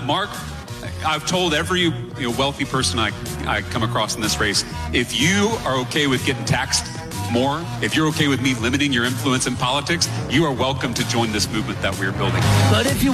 Mark, I've told every wealthy person I come across in this race, if you are okay with getting taxed more, if you're okay with me limiting your influence in politics, you are welcome to join this movement that we're building. But if you